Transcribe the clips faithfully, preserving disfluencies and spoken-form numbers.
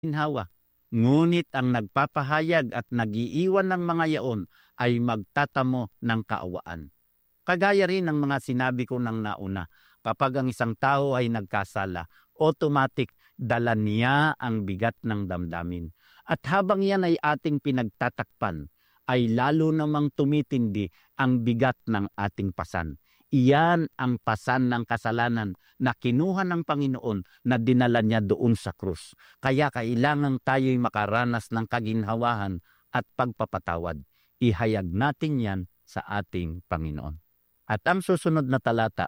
ginhawa. Ngunit ang nagpapahayag at nagiiwan ng mga yaon ay magtatamo ng kaawaan. Kagaya rin ng mga sinabi ko ng nauna, kapag ang isang tao ay nagkasala, automatic dala niya ang bigat ng damdamin. At habang yan ay ating pinagtatakpan, ay lalo namang tumitindi ang bigat ng ating pasan. Iyan ang pasan ng kasalanan na kinuha ng Panginoon na dinala niya doon sa krus. Kaya kailangan tayo'y makaranas ng kaginhawahan at pagpapatawad. Ihayag natin yan sa ating Panginoon. At ang susunod na talata,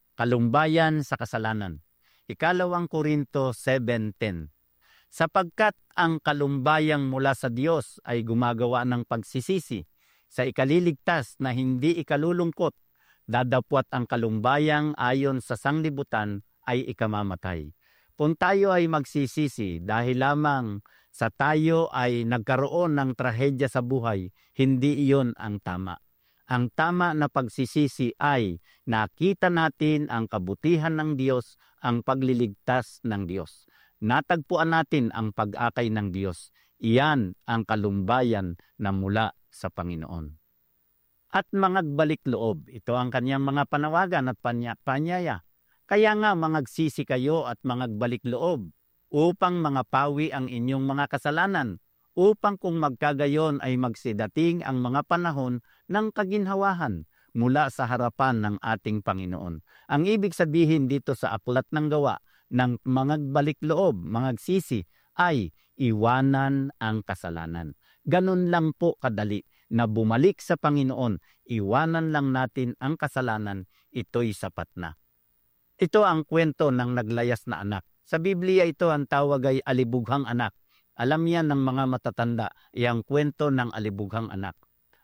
kalumbay sa kasalanan. Ikalawang Korinto seven ten. Sapagkat ang kalumbayang mula sa Diyos ay gumagawa ng pagsisisi sa ikaliligtas na hindi ikalulungkot, dadapwat ang kalumbayang ayon sa sanglibutan ay ikamamatay. Kung tayo ay magsisisi dahil lamang sa tayo ay nagkaroon ng trahedya sa buhay, hindi iyon ang tama. Ang tama na pagsisisi ay nakita natin ang kabutihan ng Diyos, ang pagliligtas ng Diyos. Natagpuan natin ang pag-akay ng Diyos. Iyan ang kalumbayan na mula sa Panginoon. At mangagbalik loob, ito ang kanyang mga panawagan at panya, panyaya. Kaya nga mangagsisi kayo at mangagbalik loob upang mangapawi ang inyong mga kasalanan, upang kung magkagayon ay magsidating ang mga panahon ng kaginhawahan mula sa harapan ng ating Panginoon. Ang ibig sabihin dito sa aklat ng gawa ng mangagbalik loob, mangagsisi, ay iwanan ang kasalanan. Ganun lang po kadali na bumalik sa Panginoon, iwanan lang natin ang kasalanan, ito'y sapat na. Ito ang kwento ng naglayas na anak. Sa Biblia ito ang tawag ay alibughang anak. Alam yan ng mga matatanda, iyang kwento ng alibughang anak.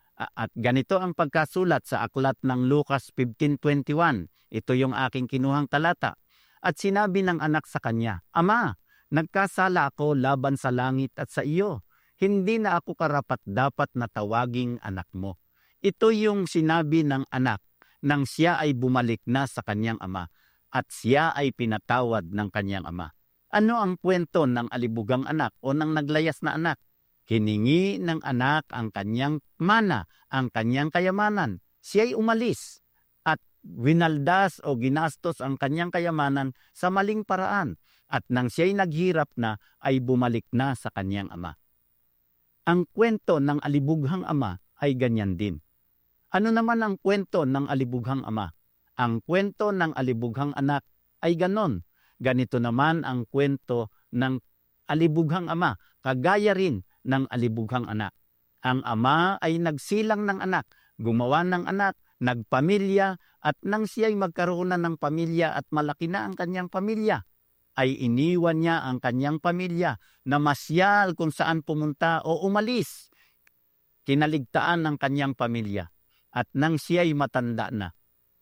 At ganito ang pagkasulat sa aklat ng Lucas fifteen twenty-one. Ito yung aking kinuhang talata. At sinabi ng anak sa kanya, Ama, nagkasala ako laban sa langit at sa iyo. Hindi na ako karapat-dapat na tawaging anak mo. Ito yung sinabi ng anak nang siya ay bumalik na sa kanyang ama at siya ay pinatawad ng kanyang ama. Ano ang kwento ng alibugang anak o ng naglayas na anak? Hiningi ng anak ang kanyang mana, ang kanyang kayamanan. Siya'y umalis at winaldas o ginastos ang kanyang kayamanan sa maling paraan. At nang siya'y naghirap na, ay bumalik na sa kanyang ama. Ang kwento ng alibughang ama ay ganyan din. Ano naman ang kwento ng alibughang ama? Ang kwento ng alibughang anak ay ganon. Ganito naman ang kwento ng alibughang ama, kagaya rin ng alibughang anak. Ang ama ay nagsilang ng anak, gumawa ng anak, nagpamilya, at nang siya'y magkaroon na ng pamilya at malaki na ang kanyang pamilya, ay iniwan niya ang kanyang pamilya na masyal kung saan pumunta o umalis. Kinaligtaan ng kanyang pamilya. At nang siya'y matanda na,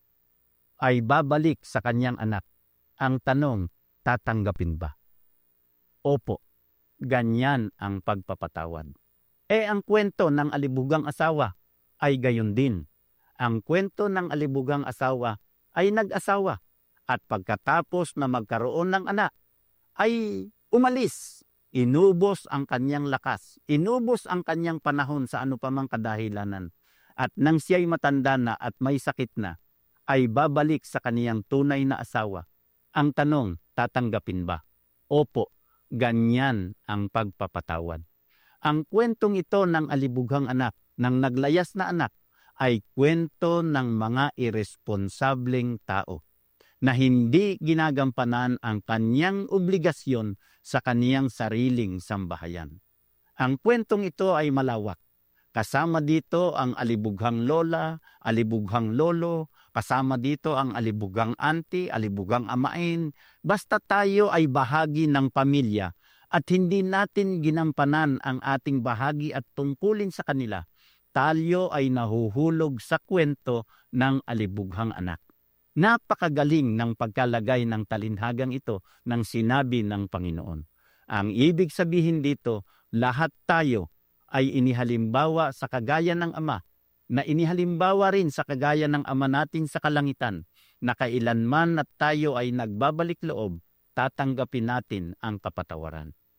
ay babalik sa kanyang anak. Ang tanong, tatanggapin ba? Opo, ganyan ang pagpapatawad. Eh ang kwento ng alibugang asawa ay gayon din. Ang kwento ng alibugang asawa ay nag-asawa. At pagkatapos na magkaroon ng anak, ay umalis. Inubos ang kanyang lakas. Inubos ang kanyang panahon sa ano pa mang kadahilanan. At nang siya'y matanda na at may sakit na, ay babalik sa kaniyang tunay na asawa. Ang tanong, tatanggapin ba? Opo, ganyan ang pagpapatawad. Ang kwentong ito ng alibughang anak, ng naglayas na anak, ay kwento ng mga irresponsableng tao na hindi ginagampanan ang kanyang obligasyon sa kaniyang sariling sambahayan. Ang kwentong ito ay malawak. Kasama dito ang alibughang lola, alibughang lolo, kasama dito ang alibughang auntie, alibughang amain. Basta tayo ay bahagi ng pamilya at hindi natin ginampanan ang ating bahagi at tungkulin sa kanila, tayo ay nahuhulog sa kwento ng alibughang anak. Napakagaling ng pagkalagay ng talinhagang ito ng sinabi ng Panginoon. Ang ibig sabihin dito, lahat tayo ay inihalimbawa sa kagaya ng Ama, na inihalimbawa rin sa kagaya ng Ama natin sa kalangitan, na kailanman at tayo ay nagbabalik loob, tatanggapin natin ang kapatawaran.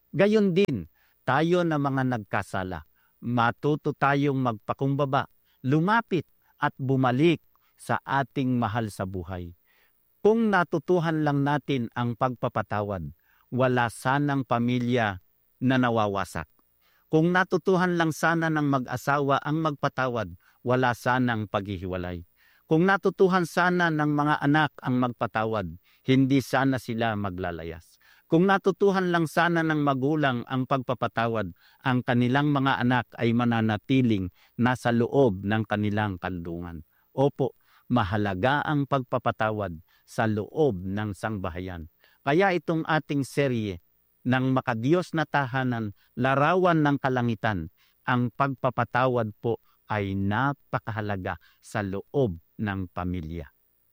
Gayon din, tayo na mga nagkasala, matuto tayong magpakumbaba, lumapit at bumalik sa ating mahal sa buhay. Kung natutuhan lang natin ang pagpapatawad, wala sanang pamilya na nawawasak. Kung natutuhan lang sana ng mag-asawa ang magpatawad, wala sanang paghihiwalay. Kung natutuhan sana ng mga anak ang magpatawad, hindi sana sila maglalayas. Kung natutuhan lang sana ng magulang ang pagpapatawad, ang kanilang mga anak ay mananatiling nasa loob ng kanilang kandungan. Opo, mahalaga ang pagpapatawad sa loob ng sangbahayan. Kaya itong ating serye ng Makadiyos na Tahanan, Larawan ng Kalangitan, ang pagpapatawad po ay napakahalaga sa loob ng pamilya.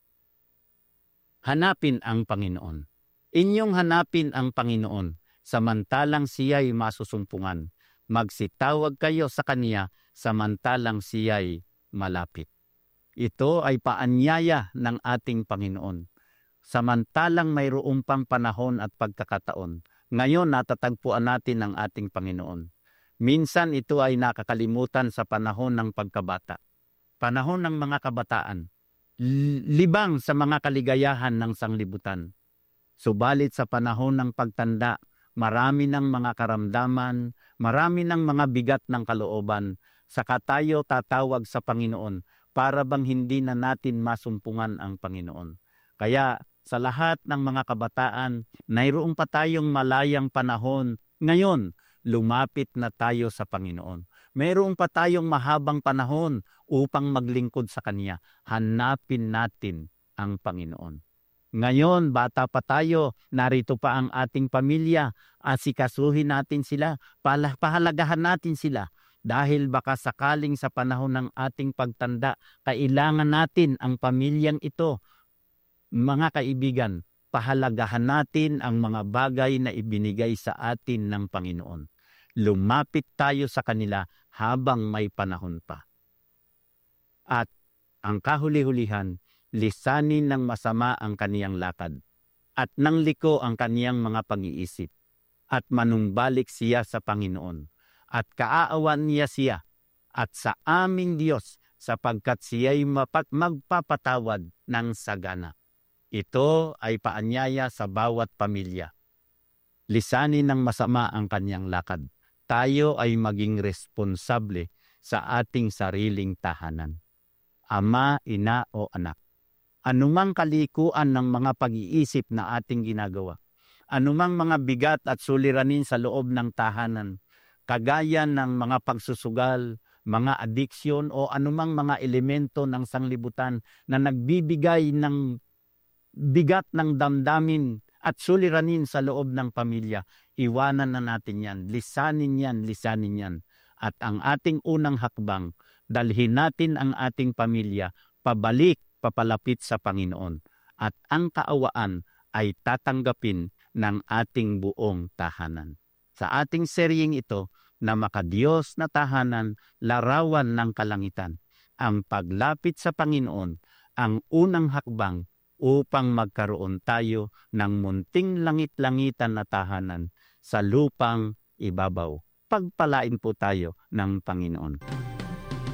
Hanapin ang Panginoon. Inyong hanapin ang Panginoon, samantalang siya'y masusumpungan. Magsitawag kayo sa Kaniya, samantalang siya'y malapit. Ito ay paanyaya ng ating Panginoon. Samantalang mayroong pang panahon at pagkakataon, ngayon natatagpuan natin ang ating Panginoon. Minsan ito ay nakakalimutan sa panahon ng pagkabata. Panahon ng mga kabataan, libang sa mga kaligayahan ng sanglibutan. Subalit sa panahon ng pagtanda, marami ng mga karamdaman, marami ng mga bigat ng kalooban, saka tayo tatawag sa Panginoon para bang hindi na natin masumpungan ang Panginoon. Kaya sa lahat ng mga kabataan, mayroon pa tayong malayang panahon. Ngayon, lumapit na tayo sa Panginoon. Mayroon pa tayong mahabang panahon upang maglingkod sa Kanya. Hanapin natin ang Panginoon. Ngayon, bata pa tayo, narito pa ang ating pamilya, asikasuhin natin sila, pahalagahan natin sila. Dahil baka sakaling sa panahon ng ating pagtanda, kailangan natin ang pamilyang ito. Mga kaibigan, pahalagahan natin ang mga bagay na ibinigay sa atin ng Panginoon. Lumapit tayo sa kanila habang may panahon pa. At ang kahuli-hulihan, lisanin ng masama ang kaniyang lakad, at nang liko ang kaniyang mga pag-iisip, at manumbalik siya sa Panginoon, at kaaawan niya siya, at sa aming Diyos, sapagkat siya'y mapat magpapatawad ng sagana. Ito ay paanyaya sa bawat pamilya. Lisanin ng masama ang kaniyang lakad. Tayo ay maging responsable sa ating sariling tahanan. Ama, ina o anak. Anumang kalikuan ng mga pag-iisip na ating ginagawa, anumang mga bigat at suliranin sa loob ng tahanan, kagaya ng mga pagsusugal, mga addiction o anumang mga elemento ng sanglibutan na nagbibigay ng bigat ng damdamin at suliranin sa loob ng pamilya, iwanan na natin yan, lisanin yan, lisanin yan. At ang ating unang hakbang, dalhin natin ang ating pamilya pabalik, papalapit sa Panginoon. At ang kaawaan ay tatanggapin ng ating buong tahanan. Sa ating seryeng ito na Makadiyos na Tahanan, Larawan ng Kalangitan, ang paglapit sa Panginoon, ang unang hakbang upang magkaroon tayo ng munting langit-langitan na tahanan sa lupang ibabaw. Pagpalain po tayo ng Panginoon.